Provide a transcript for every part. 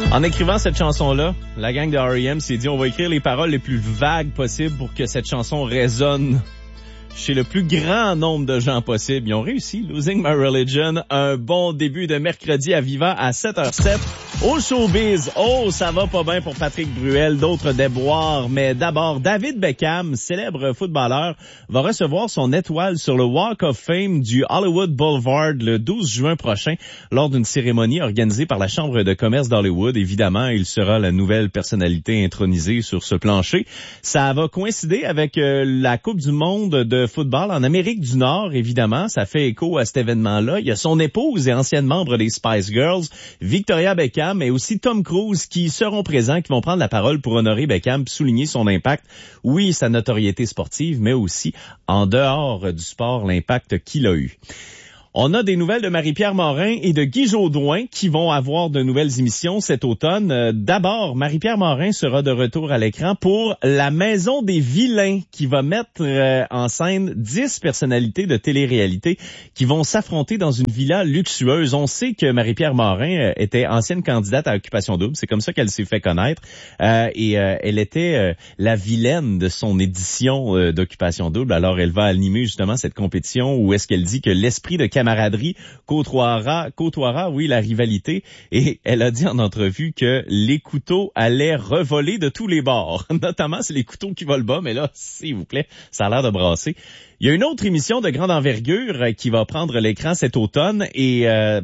En écrivant cette chanson-là, la gang de R.E.M. s'est dit on va écrire les paroles les plus vagues possibles pour que cette chanson résonne chez le plus grand nombre de gens possible. Ils ont réussi. Losing My Religion, un bon début de mercredi à Viva à 7h07. Au showbiz, ça va pas bien pour Patrick Bruel, d'autres déboires, mais d'abord, David Beckham, célèbre footballeur, va recevoir son étoile sur le Walk of Fame du Hollywood Boulevard le 12 juin prochain lors d'une cérémonie organisée par la Chambre de commerce d'Hollywood. Évidemment, il sera la nouvelle personnalité intronisée sur ce plancher. Ça va coïncider avec la Coupe du monde de football en Amérique du Nord, évidemment. Ça fait écho à cet événement-là. Il y a son épouse et ancienne membre des Spice Girls, Victoria Beckham, mais aussi Tom Cruise qui seront présents, qui vont prendre la parole pour honorer Beckham, souligner son impact. Oui, sa notoriété sportive, mais aussi en dehors du sport, l'impact qu'il a eu. On a des nouvelles de Marie-Pierre Morin et de Guy Jodoin qui vont avoir de nouvelles émissions cet automne. D'abord, Marie-Pierre Morin sera de retour à l'écran pour La Maison des Vilains qui va mettre en scène 10 personnalités de télé-réalité qui vont s'affronter dans une villa luxueuse. On sait que Marie-Pierre Morin était ancienne candidate à Occupation Double. C'est comme ça qu'elle s'est fait connaître. Et elle était la vilaine de son édition d'Occupation Double. Alors, elle va animer justement cette compétition où est-ce qu'elle dit que l'esprit de camaraderie côtoiera, oui, la rivalité. Et elle a dit en entrevue que les couteaux allaient revoler de tous les bords. Notamment, c'est les couteaux qui volent bas, mais là, s'il vous plaît, ça a l'air de brasser. Il y a une autre émission de grande envergure qui va prendre l'écran cet automne et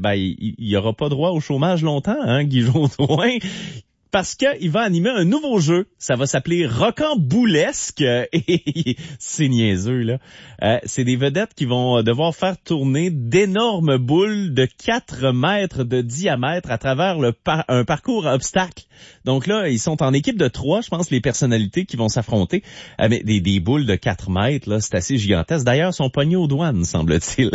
il y aura pas droit au chômage longtemps, hein, Guy Jodoin, parce qu'il va animer un nouveau jeu. Ça va s'appeler Rocamboulesque. Et c'est niaiseux, là. C'est des vedettes qui vont devoir faire tourner d'énormes boules de 4 mètres de diamètre à travers un parcours à obstacles. Donc là, ils sont en équipe de 3, je pense, les personnalités qui vont s'affronter. Mais des boules de 4 mètres, là, c'est assez gigantesque. D'ailleurs, sont pognés aux douanes, semble-t-il.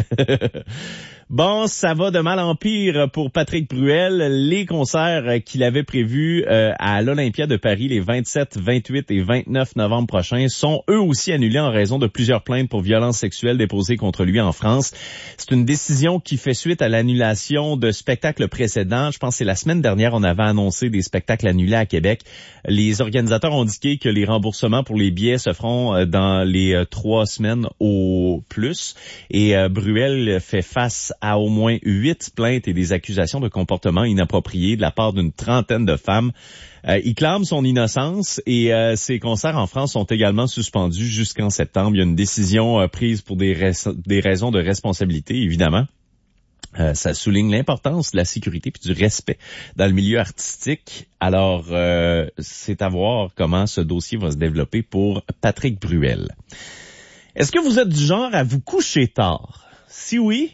Bon, ça va de mal en pire pour Patrick Bruel. Les concerts qu'il avait prévus à l'Olympia de Paris les 27, 28 et 29 novembre prochains sont eux aussi annulés en raison de plusieurs plaintes pour violences sexuelles déposées contre lui en France. C'est une décision qui fait suite à l'annulation de spectacles précédents. Je pense que c'est la semaine dernière, on avait annoncé des spectacles annulés à Québec. Les organisateurs ont indiqué que les remboursements pour les billets se feront dans les 3 semaines au plus. Et Bruel fait face à au moins 8 plaintes et des accusations de comportement inapproprié de la part d'une trentaine de femmes. Il clame son innocence et ses concerts en France sont également suspendus jusqu'en septembre. Il y a une décision prise pour des raisons de responsabilité, évidemment. Ça souligne l'importance de la sécurité puis du respect dans le milieu artistique. Alors, c'est à voir comment ce dossier va se développer pour Patrick Bruel. Est-ce que vous êtes du genre à vous coucher tard? Si oui,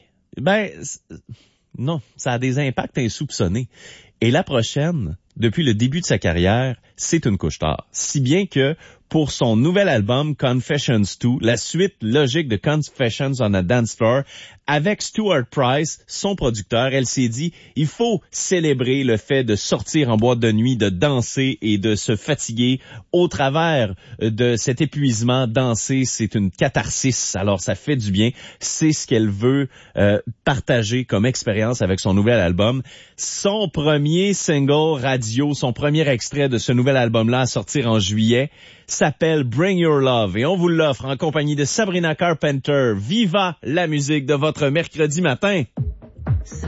non, ça a des impacts insoupçonnés. Et la prochaine, depuis le début de sa carrière, c'est une couche tard. Si bien que pour son nouvel album Confessions 2, la suite logique de Confessions on a Dance Floor, avec Stuart Price, son producteur, elle s'est dit, il faut célébrer le fait de sortir en boîte de nuit, de danser et de se fatiguer. Au travers de cet épuisement, danser, c'est une catharsis. Alors, ça fait du bien. C'est ce qu'elle veut partager comme expérience avec son nouvel album. Son premier single radio, son premier extrait de ce nouvel album-là à sortir en juillet, s'appelle Bring Your Love et on vous l'offre en compagnie de Sabrina Carpenter. Viva la musique de votre mercredi matin!